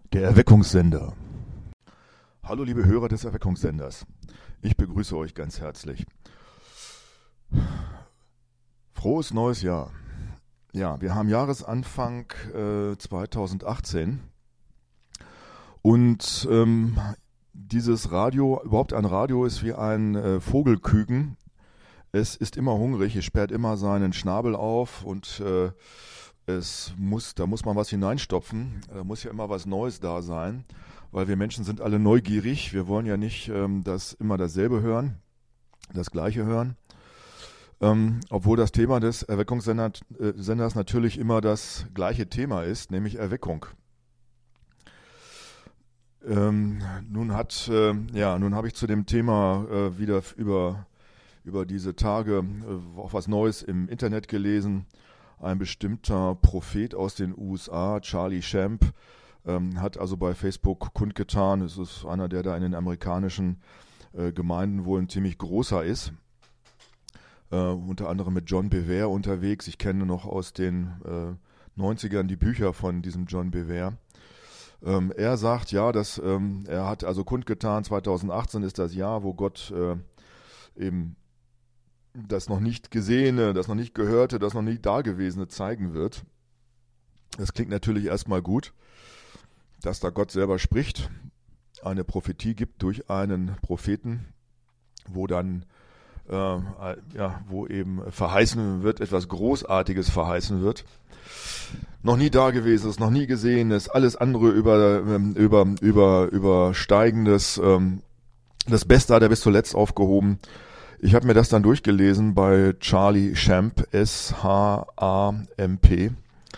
Der Erweckungssender. Hallo liebe Hörer des Erweckungssenders. Ich begrüße euch ganz herzlich. Frohes neues Jahr. Ja, wir haben Jahresanfang 2018 und dieses Radio, überhaupt ein Radio ist wie ein Vogelküken. Es ist immer hungrig, es sperrt immer seinen Schnabel auf und da muss man was hineinstopfen, da muss ja immer was Neues da sein, weil wir Menschen sind alle neugierig. Wir wollen ja nicht immer dasselbe hören, das Gleiche hören. Obwohl das Thema des Erweckungssenders natürlich immer das gleiche Thema ist, nämlich Erweckung. Nun habe ich zu dem Thema wieder über diese Tage auch was Neues im Internet gelesen. Ein bestimmter Prophet aus den USA, Charlie Shamp, hat also bei Facebook kundgetan, es ist einer, der da in den amerikanischen Gemeinden wohl ein ziemlich großer ist, unter anderem mit John Bevere unterwegs. Ich kenne noch aus den 90ern die Bücher von diesem John Bevere. Er sagt, ja, er hat also kundgetan, 2018 ist das Jahr, wo Gott eben das noch nicht Gesehene, das noch nicht Gehörte, das noch nie Dagewesene zeigen wird. Das klingt natürlich erstmal gut, dass da Gott selber spricht, eine Prophetie gibt durch einen Propheten, wo dann wo eben verheißen wird, etwas Großartiges verheißen wird. Noch nie Dagewesenes, noch nie Gesehenes, alles andere übersteigendes, das Beste hat er bis zuletzt aufgehoben. Ich habe mir das dann durchgelesen bei Charlie Shamp, S-H-A-M-P,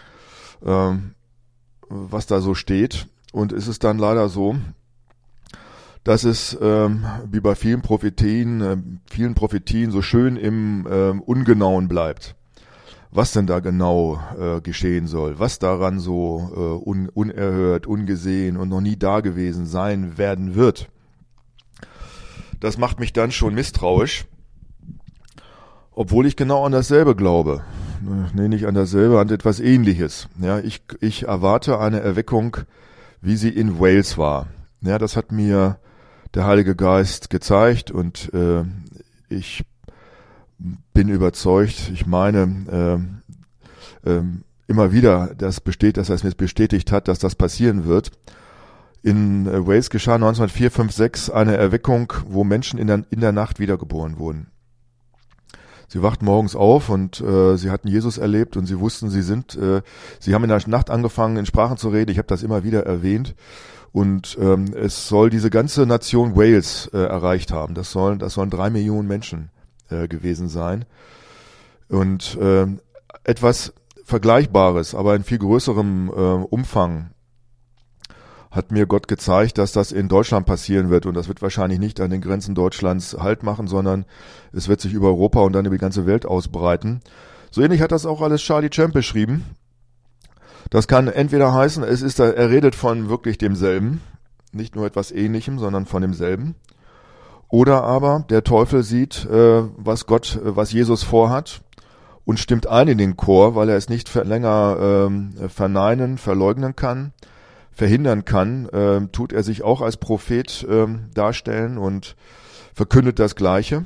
was da so steht. Und es ist dann leider so, dass es wie bei vielen Prophetien so schön im Ungenauen bleibt. Was denn da genau geschehen soll, was daran so unerhört, ungesehen und noch nie dagewesen sein werden wird. Das macht mich dann schon misstrauisch, obwohl ich genau an dasselbe glaube. Nee, nicht an dasselbe, an etwas Ähnliches. Ja, ich erwarte eine Erweckung, wie sie in Wales war. Ja, das hat mir der Heilige Geist gezeigt und ich bin überzeugt, ich meine immer wieder, dass er es mir bestätigt hat, dass das passieren wird. In Wales geschah 1904, 5, 6 eine Erweckung, wo Menschen in der Nacht wiedergeboren wurden. Sie wachten morgens auf und sie hatten Jesus erlebt und sie wussten, sie haben in der Nacht angefangen, in Sprachen zu reden. Ich habe das immer wieder erwähnt. Und es soll diese ganze Nation Wales erreicht haben. Das sollen 3 Millionen Menschen gewesen sein. Und etwas Vergleichbares, aber in viel größerem Umfang hat mir Gott gezeigt, dass das in Deutschland passieren wird. Und das wird wahrscheinlich nicht an den Grenzen Deutschlands Halt machen, sondern es wird sich über Europa und dann über die ganze Welt ausbreiten. So ähnlich hat das auch alles Charlie Shamp beschrieben. Das kann entweder heißen, er redet von wirklich demselben, nicht nur etwas Ähnlichem, sondern von demselben. Oder aber der Teufel sieht, was Jesus vorhat und stimmt ein in den Chor, weil er es nicht länger verleugnen kann. Verhindern kann, tut er sich auch als Prophet darstellen und verkündet das Gleiche.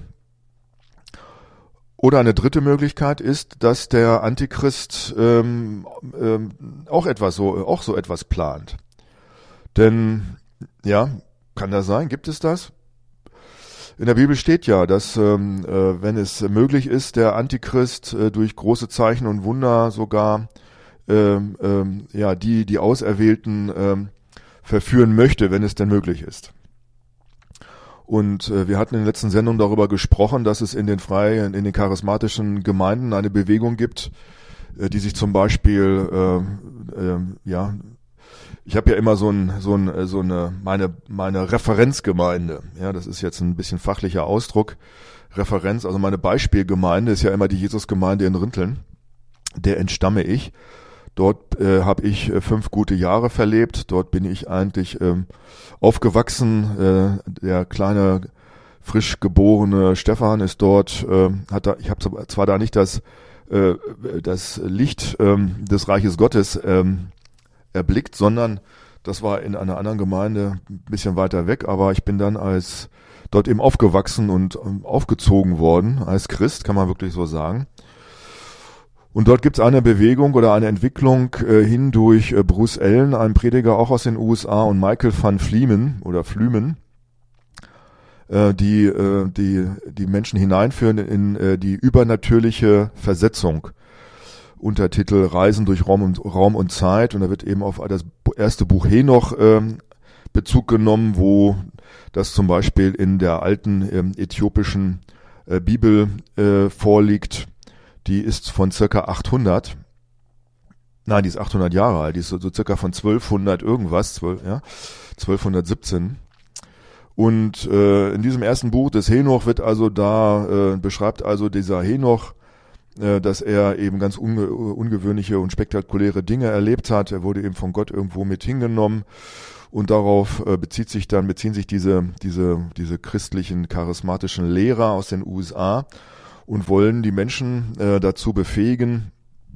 Oder eine dritte Möglichkeit ist, dass der Antichrist auch so etwas plant. Denn, ja, kann das sein? Gibt es das? In der Bibel steht ja, dass wenn es möglich ist, der Antichrist durch große Zeichen und Wunder sogar die Auserwählten verführen möchte, wenn es denn möglich ist. Und wir hatten in der letzten Sendung darüber gesprochen, dass es in den charismatischen Gemeinden eine Bewegung gibt, die sich zum Beispiel, ich habe ja immer meine Referenzgemeinde, ja, das ist jetzt ein bisschen fachlicher Ausdruck, Referenz, also meine Beispielgemeinde ist ja immer die Jesusgemeinde in Rinteln, der entstamme ich. Dort habe ich 5 gute Jahre verlebt. Dort bin ich eigentlich aufgewachsen. Der kleine, frisch geborene Stefan ist dort. Ich habe zwar da nicht das Licht des Reiches Gottes erblickt, sondern Das war in einer anderen Gemeinde ein bisschen weiter weg, aber ich bin dann dort eben aufgewachsen und aufgezogen worden als Christ, kann man wirklich so sagen. Und dort gibt es eine Bewegung oder eine Entwicklung hin durch Bruce Allen, einen Prediger auch aus den USA, und Michael van Flumen, die Menschen hineinführen in die übernatürliche Versetzung. Untertitel Reisen durch Raum und Zeit, und da wird eben auf das erste Buch Henoch Bezug genommen, wo das zum Beispiel in der alten äthiopischen Bibel vorliegt. Die ist von circa 800. Nein, die ist 800 Jahre alt. Die ist so circa von 1200 irgendwas, 1217. Und in diesem ersten Buch des Henoch wird also beschreibt also dieser Henoch, dass er eben ganz ungewöhnliche und spektakuläre Dinge erlebt hat. Er wurde eben von Gott irgendwo mit hingenommen, und darauf beziehen sich diese christlichen, charismatischen Lehrer aus den USA und wollen die Menschen dazu befähigen,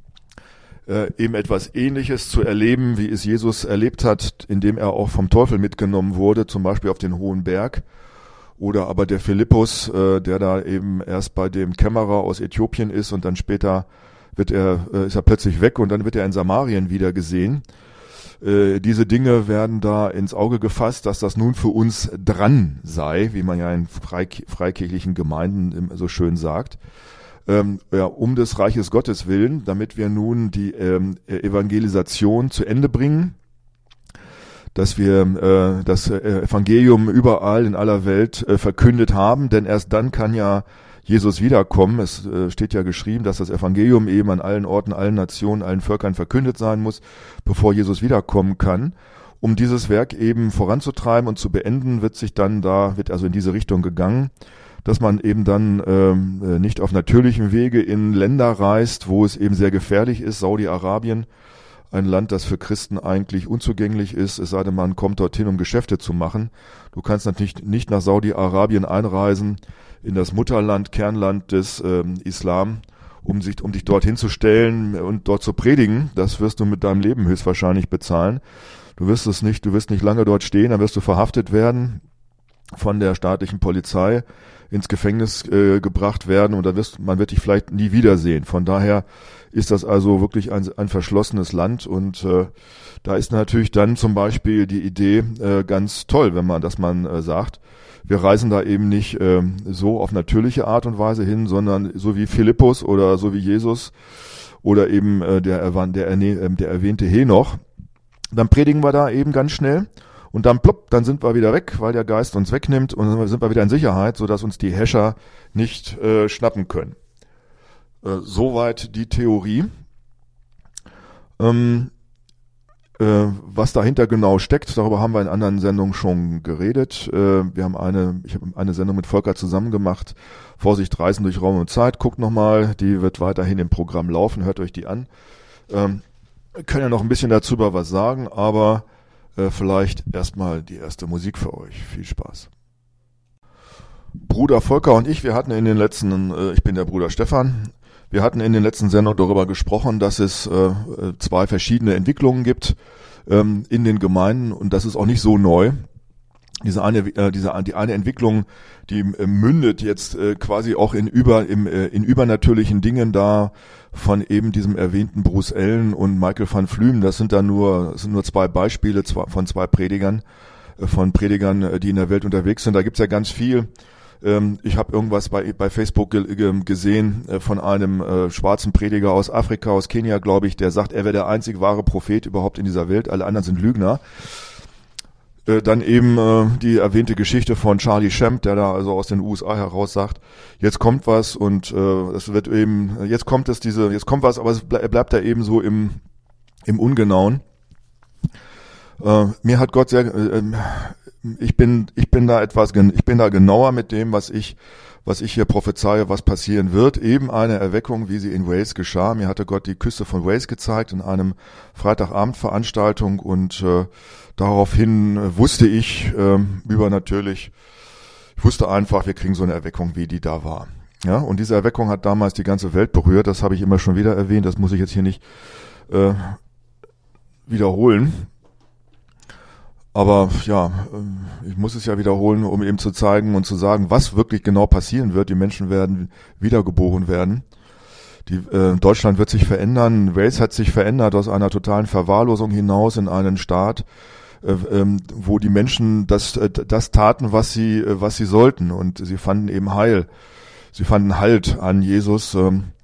eben etwas Ähnliches zu erleben, wie es Jesus erlebt hat, indem er auch vom Teufel mitgenommen wurde, zum Beispiel auf den Hohen Berg. Oder aber der Philippus, der da eben erst bei dem Kämmerer aus Äthiopien ist, und dann später ist er plötzlich weg, und dann wird er in Samarien wieder gesehen. Diese Dinge werden da ins Auge gefasst, dass das nun für uns dran sei, wie man ja in freikirchlichen Gemeinden so schön sagt. Um des Reiches Gottes willen, damit wir nun die Evangelisation zu Ende bringen, dass wir das Evangelium überall in aller Welt verkündet haben, denn erst dann kann ja Jesus wiederkommen. Es steht ja geschrieben, dass das Evangelium eben an allen Orten, allen Nationen, allen Völkern verkündet sein muss, bevor Jesus wiederkommen kann. Um dieses Werk eben voranzutreiben und zu beenden, wird also in diese Richtung gegangen, dass man eben dann nicht auf natürlichem Wege in Länder reist, wo es eben sehr gefährlich ist. Saudi-Arabien, ein Land, das für Christen eigentlich unzugänglich ist, es sei denn, man kommt dorthin, um Geschäfte zu machen. Du kannst natürlich nicht nach Saudi-Arabien einreisen, in das Mutterland, Kernland des Islam, um dich dorthin zu stellen und dort zu predigen. Das wirst du mit deinem Leben höchstwahrscheinlich bezahlen. Du wirst nicht lange dort stehen, dann wirst du verhaftet werden, von der staatlichen Polizei ins Gefängnis gebracht werden, und man wird dich vielleicht nie wiedersehen. Von daher ist das also wirklich ein verschlossenes Land, und da ist natürlich dann zum Beispiel die Idee ganz toll, dass man sagt, wir reisen da eben nicht so auf natürliche Art und Weise hin, sondern so wie Philippus oder so wie Jesus oder eben der erwähnte Henoch. Dann predigen wir da eben ganz schnell. Und dann plopp, dann sind wir wieder weg, weil der Geist uns wegnimmt, und dann sind wir wieder in Sicherheit, sodass uns die Häscher nicht schnappen können. Soweit die Theorie. Was dahinter genau steckt, darüber haben wir in anderen Sendungen schon geredet. Ich habe eine Sendung mit Volker zusammen gemacht. Vorsicht, Reisen durch Raum und Zeit. Guckt nochmal, die wird weiterhin im Programm laufen, hört euch die an. Können ja noch ein bisschen dazu was sagen, aber vielleicht erstmal die erste Musik für euch. Viel Spaß. Bruder Volker und ich, ich bin der Bruder Stefan, wir hatten in den letzten Sendungen darüber gesprochen, dass es zwei verschiedene Entwicklungen gibt in den Gemeinden, und das ist auch nicht so neu. Die eine Entwicklung, die mündet jetzt quasi auch in übernatürlichen Dingen da von eben diesem erwähnten Bruce Allen und Michael van Flumen. Das sind nur zwei Beispiele von zwei Predigern, die in der Welt unterwegs sind. Da gibt's ja ganz viel. Ich habe irgendwas bei Facebook gesehen von einem schwarzen Prediger aus Afrika, aus Kenia, glaube ich, der sagt, er wäre der einzig wahre Prophet überhaupt in dieser Welt. Alle anderen sind Lügner. Dann eben die erwähnte Geschichte von Charlie Shamp, der da also aus den USA heraus sagt, jetzt kommt was, und jetzt kommt was, aber es bleibt da eben so im Ungenauen. Mir hat Gott ich bin da genauer mit dem, was ich hier prophezeie, was passieren wird. Eben eine Erweckung, wie sie in Wales geschah. Mir hatte Gott die Küste von Wales gezeigt in einem Freitagabendveranstaltung, und daraufhin wusste ich übernatürlich, ich wusste einfach, wir kriegen so eine Erweckung, wie die da war. Ja, und diese Erweckung hat damals die ganze Welt berührt. Das habe ich immer schon wieder erwähnt. Das muss ich jetzt hier nicht wiederholen. Aber ja, ich muss es ja wiederholen, um eben zu zeigen und zu sagen, was wirklich genau passieren wird. Die Menschen werden wiedergeboren werden. Deutschland wird sich verändern. Wales hat sich verändert aus einer totalen Verwahrlosung hinaus in einen Staat, wo die Menschen das taten, was sie sollten. Und sie fanden eben Heil. Sie fanden Halt an Jesus.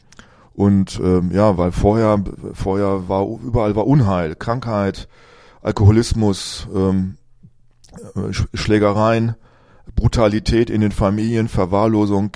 Weil vorher war überall Unheil, Krankheit, Alkoholismus, Schlägereien, Brutalität in den Familien, Verwahrlosung,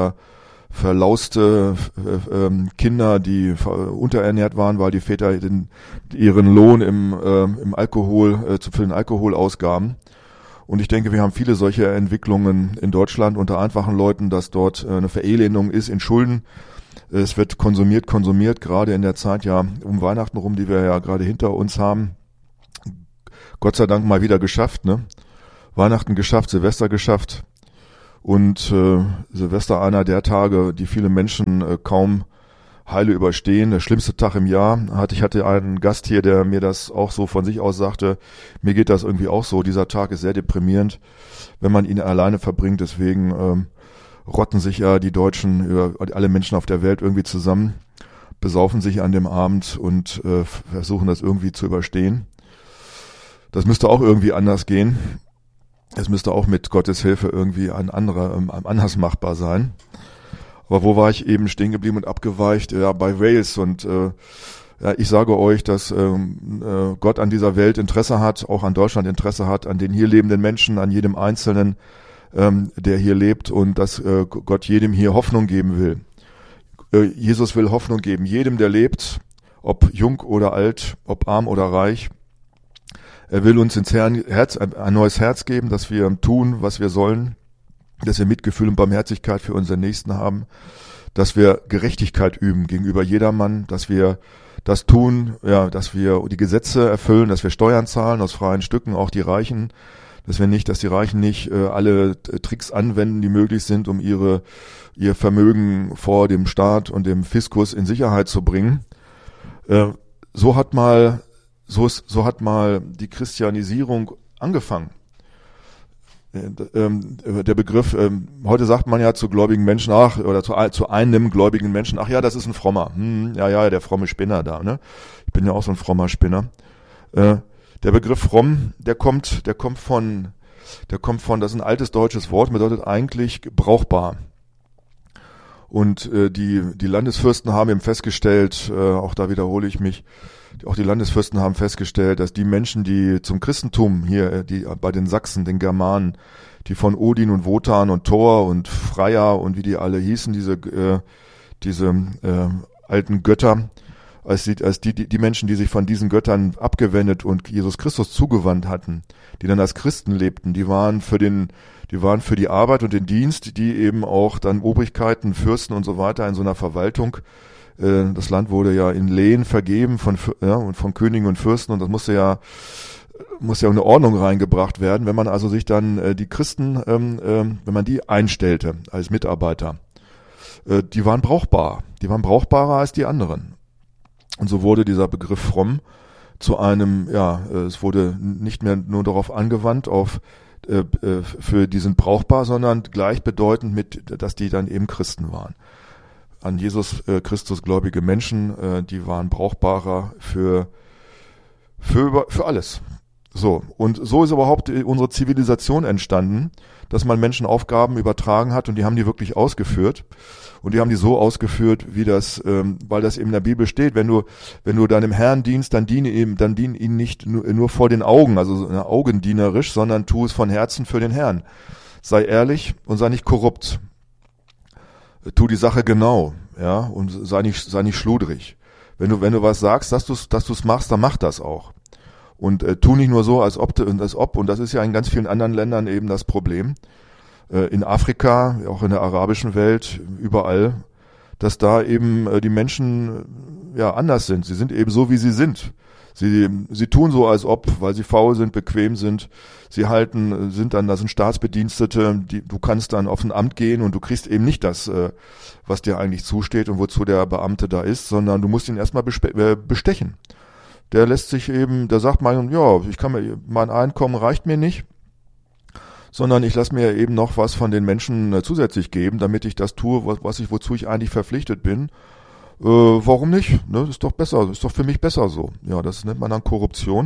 verlauste Kinder, die unterernährt waren, weil die Väter ihren Lohn im Alkohol für den Alkohol ausgaben. Und ich denke, wir haben viele solche Entwicklungen in Deutschland unter einfachen Leuten, dass dort eine Verelendung ist in Schulden. Es wird konsumiert, gerade in der Zeit ja um Weihnachten rum, die wir ja gerade hinter uns haben. Gott sei Dank mal wieder geschafft, ne? Weihnachten geschafft, Silvester geschafft. Und Silvester einer der Tage, die viele Menschen kaum heile überstehen. Der schlimmste Tag im Jahr. Ich hatte einen Gast hier, der mir das auch so von sich aus sagte, mir geht das irgendwie auch so. Dieser Tag ist sehr deprimierend, wenn man ihn alleine verbringt. Deswegen rotten sich ja die Deutschen, alle Menschen auf der Welt irgendwie zusammen, besaufen sich an dem Abend und versuchen das irgendwie zu überstehen. Das müsste auch irgendwie anders gehen. Es müsste auch mit Gottes Hilfe irgendwie anders machbar sein. Aber wo war ich eben stehen geblieben und abgeweicht? Ja, bei Wales. Und ich sage euch, dass Gott an dieser Welt Interesse hat, auch an Deutschland Interesse hat, an den hier lebenden Menschen, an jedem Einzelnen, der hier lebt, und dass Gott jedem hier Hoffnung geben will. Jesus will Hoffnung geben, jedem, der lebt, ob jung oder alt, ob arm oder reich. Er will uns ein neues Herz geben, dass wir tun, was wir sollen, dass wir Mitgefühl und Barmherzigkeit für unseren Nächsten haben, dass wir Gerechtigkeit üben gegenüber jedermann, dass wir das tun, ja, dass wir die Gesetze erfüllen, dass wir Steuern zahlen aus freien Stücken, auch die Reichen, dass die Reichen nicht alle Tricks anwenden, die möglich sind, um ihr Vermögen vor dem Staat und dem Fiskus in Sicherheit zu bringen. So hat mal die Christianisierung angefangen. Der Begriff, heute sagt man ja zu gläubigen Menschen, zu einem gläubigen Menschen, ach ja, das ist ein Frommer. Der fromme Spinner da, ne? Ich bin ja auch so ein frommer Spinner. Der Begriff fromm, der kommt von, das ist ein altes deutsches Wort, bedeutet eigentlich brauchbar. Und die Landesfürsten haben eben festgestellt, auch da wiederhole ich mich, auch die Landesfürsten haben festgestellt, dass die Menschen, die zum Christentum hier, die bei den Sachsen, den Germanen, die von Odin und Wotan und Thor und Freya und wie die alle hießen, diese alten Götter, als die Menschen, die sich von diesen Göttern abgewendet und Jesus Christus zugewandt hatten, die dann als Christen lebten, die waren für die Arbeit und den Dienst, die eben auch dann Obrigkeiten, Fürsten und so weiter in so einer Verwaltung. Das Land wurde ja in Lehen vergeben und von Königen und Fürsten, und das muss ja eine Ordnung reingebracht werden. Wenn man also sich dann die Christen, wenn man die einstellte als Mitarbeiter, die waren brauchbar. Die waren brauchbarer als die anderen. Und so wurde dieser Begriff fromm zu einem, es wurde nicht mehr nur darauf angewandt, für die sind brauchbar, sondern gleichbedeutend mit, dass die dann eben Christen waren. An Jesus Christus gläubige Menschen, die waren brauchbarer für alles. So, und so ist überhaupt unsere Zivilisation entstanden, dass man Menschen Aufgaben übertragen hat, und die haben die wirklich ausgeführt. Und die haben die so ausgeführt, wie weil das eben in der Bibel steht. Wenn du deinem Herrn dienst, dann dien ihn nicht nur vor den Augen, also augendienerisch, sondern tu es von Herzen für den Herrn. Sei ehrlich und sei nicht korrupt. Tu die Sache genau, ja, und sei nicht schludrig. Wenn du was sagst, dass du's machst, dann mach das auch. Und tu nicht nur so, als ob, und das ist ja in ganz vielen anderen Ländern eben das Problem, in Afrika, auch in der arabischen Welt, überall, dass da eben die Menschen anders sind. Sie sind eben so, wie sie sind. Sie tun so, als ob, weil sie faul sind, bequem sind. Das sind Staatsbedienstete, du kannst dann auf ein Amt gehen und du kriegst eben nicht das, was dir eigentlich zusteht und wozu der Beamte da ist, sondern du musst ihn erstmal bestechen. der lässt sich eben, der sagt mein Einkommen reicht mir nicht, sondern ich lasse mir eben noch was von den Menschen zusätzlich geben, damit ich das tue, wozu ich eigentlich verpflichtet bin. Warum nicht? Ne? Ist doch besser, ist doch für mich besser so. Ja, das nennt man dann Korruption.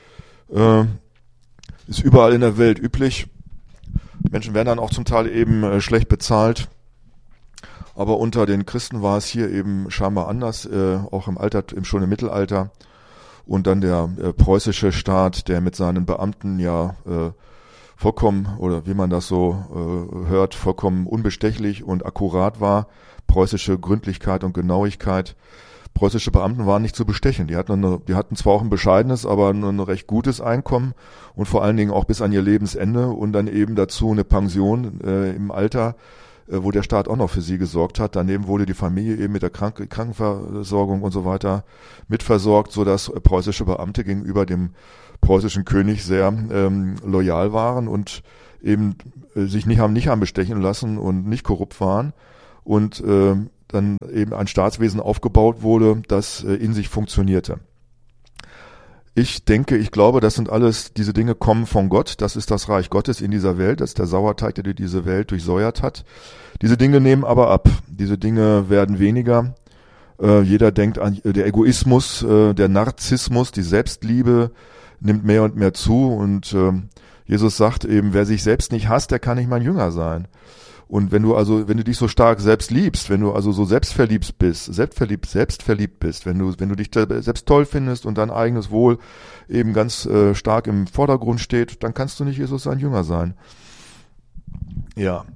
Ist überall in der Welt üblich. Menschen werden dann auch zum Teil eben schlecht bezahlt. Aber unter den Christen war es hier eben scheinbar anders, auch schon im Mittelalter. Und dann der preußische Staat, der mit seinen Beamten vollkommen, oder wie man das so hört, vollkommen unbestechlich und akkurat war. Preußische Gründlichkeit und Genauigkeit. Preußische Beamten waren nicht zu bestechen. Die hatten zwar auch ein bescheidenes, aber ein recht gutes Einkommen und vor allen Dingen auch bis an ihr Lebensende und dann eben dazu eine Pension im Alter, wo der Staat auch noch für sie gesorgt hat. Daneben wurde die Familie eben mit der Krankenversorgung und so weiter mitversorgt, sodass preußische Beamte gegenüber dem preußischen König sehr loyal waren und eben sich nicht haben bestechen lassen und nicht korrupt waren und dann eben ein Staatswesen aufgebaut wurde, das in sich funktionierte. Ich glaube, diese Dinge kommen von Gott. Das ist das Reich Gottes in dieser Welt. Das ist der Sauerteig, der diese Welt durchsäuert hat. Diese Dinge nehmen aber ab. Diese Dinge werden weniger. Jeder denkt an der Egoismus, der Narzissmus, die Selbstliebe nimmt mehr und mehr zu. Und Jesus sagt eben, wer sich selbst nicht hasst, der kann nicht mein Jünger sein. Und wenn du dich so stark selbst liebst, wenn du also so selbstverliebt bist, wenn du dich selbst toll findest und dein eigenes Wohl eben ganz stark im Vordergrund steht, dann kannst du nicht Jesus sein Jünger sein. Ja.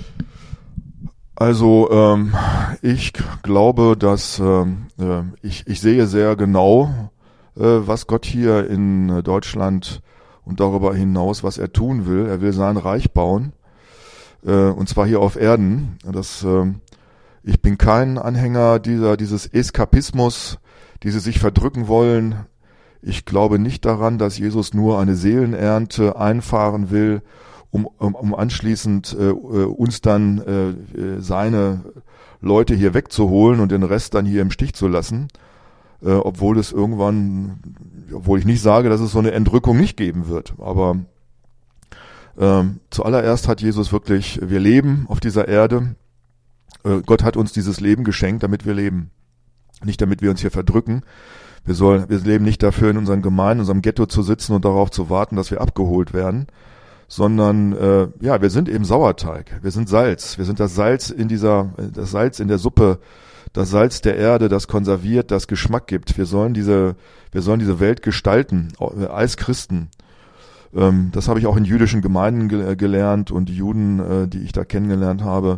Also ich glaube, dass ich sehe sehr genau, was Gott hier in Deutschland und darüber hinaus, was er tun will. Er will sein Reich bauen. Und zwar hier auf Erden. Ich bin kein Anhänger dieses Eskapismus, dieses sich verdrücken wollen. Ich glaube nicht daran, dass Jesus nur eine Seelenernte einfahren will, um anschließend uns dann seine Leute hier wegzuholen und den Rest dann hier im Stich zu lassen. Obwohl ich nicht sage, dass es so eine Entrückung nicht geben wird. Aber zuallererst hat Jesus wir leben auf dieser Erde. Gott hat uns dieses Leben geschenkt, damit wir leben. Nicht damit wir uns hier verdrücken. Wir leben nicht dafür, in unseren Gemeinden, in unserem Ghetto zu sitzen und darauf zu warten, dass wir abgeholt werden, sondern wir sind eben Sauerteig. Wir sind Salz. Wir sind das Salz in der Suppe, das Salz der Erde, das konserviert, das Geschmack gibt. Wir sollen diese Welt gestalten als Christen. Das habe ich auch in jüdischen Gemeinden gelernt und die Juden, die ich da kennengelernt habe,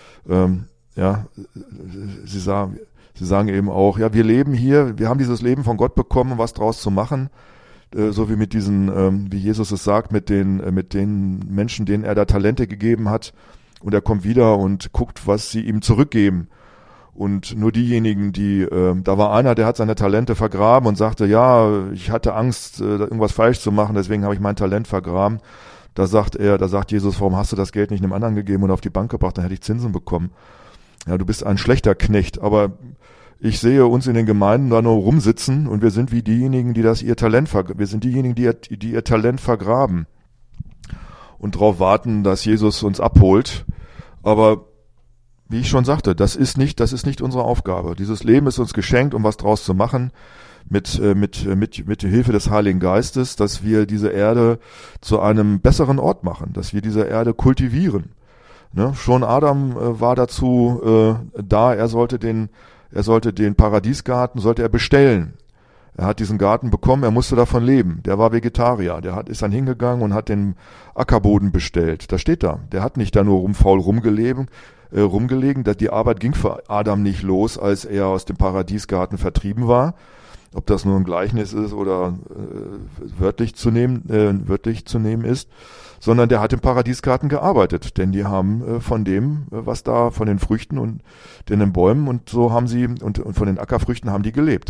sie sagen eben auch, ja, wir leben hier, wir haben dieses Leben von Gott bekommen, um was draus zu machen, so wie mit diesen, wie Jesus es sagt, mit den Menschen, denen er da Talente gegeben hat, und er kommt wieder und guckt, was sie ihm zurückgeben. Und nur diejenigen, da war einer, der hat seine Talente vergraben und sagte, ja, ich hatte Angst, irgendwas falsch zu machen, deswegen habe ich mein Talent vergraben. Da sagt Jesus, warum hast du das Geld nicht einem anderen gegeben und auf die Bank gebracht, dann hätte ich Zinsen bekommen. Ja, du bist ein schlechter Knecht, aber ich sehe uns in den Gemeinden da nur rumsitzen und wir sind wie diejenigen, die wir sind diejenigen, die ihr Talent vergraben und darauf warten, dass Jesus uns abholt. Aber wie ich schon sagte, das ist nicht unsere Aufgabe. Dieses Leben ist uns geschenkt, um was draus zu machen, mit Hilfe des Heiligen Geistes, dass wir diese Erde zu einem besseren Ort machen, dass wir diese Erde kultivieren. Ne? Schon Adam war dazu da, er sollte den Paradiesgarten bestellen. Er hat diesen Garten bekommen, er musste davon leben. Der war Vegetarier, ist dann hingegangen und hat den Ackerboden bestellt. Da steht da. Der hat nicht da nur faul rumgelegen. Die Arbeit ging für Adam nicht los, als er aus dem Paradiesgarten vertrieben war. Ob das nur ein Gleichnis ist oder wörtlich zu nehmen ist, sondern der hat im Paradiesgarten gearbeitet, denn die haben von dem, was da, von den Früchten und den Bäumen und so haben sie und von den Ackerfrüchten haben die gelebt.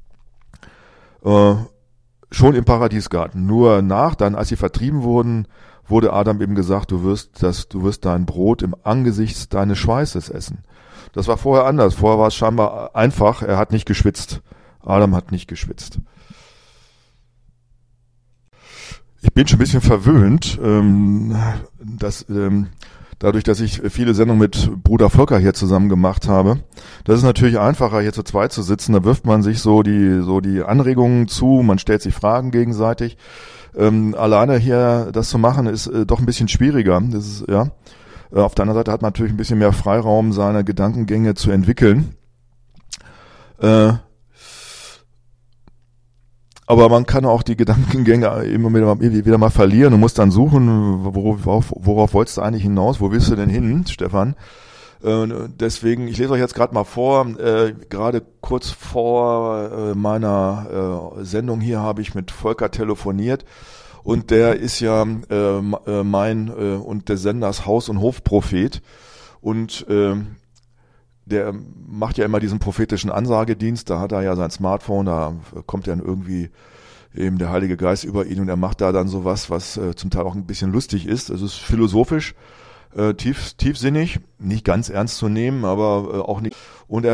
Schon im Paradiesgarten. Nur dann, als sie vertrieben wurden, wurde Adam eben gesagt, du wirst dein Brot im Angesicht deines Schweißes essen. Das war vorher anders. Vorher war es scheinbar einfach. Er hat nicht geschwitzt. Adam hat nicht geschwitzt. bin schon ein bisschen verwöhnt, dadurch, dass ich viele Sendungen mit Bruder Volker hier zusammen gemacht habe. Das ist natürlich einfacher, hier zu zweit zu sitzen. Da wirft man sich so die Anregungen zu, man stellt sich Fragen gegenseitig. Alleine hier das zu machen, ist doch ein bisschen schwieriger. Das ist, ja. Auf der anderen Seite hat man natürlich ein bisschen mehr Freiraum, seine Gedankengänge zu entwickeln. Aber man kann auch die Gedankengänge immer wieder mal verlieren und muss dann suchen, worauf wolltest du eigentlich hinaus? Wo willst du denn hin, Stefan? Deswegen, ich lese euch jetzt gerade mal vor, gerade kurz vor meiner Sendung hier habe ich mit Volker telefoniert und der ist ja mein und des Senders Haus- und Hofprophet und der macht ja immer diesen prophetischen Ansagedienst, da hat er ja sein Smartphone, da kommt dann irgendwie eben der Heilige Geist über ihn und er macht da dann sowas, was zum Teil auch ein bisschen lustig ist. Es ist philosophisch, tiefsinnig, nicht ganz ernst zu nehmen, aber auch nicht. Und er